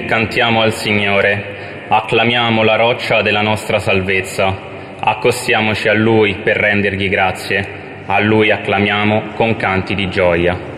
cantiamo al Signore, acclamiamo la roccia della nostra salvezza, accostiamoci a Lui per rendergli grazie, a Lui acclamiamo con canti di gioia.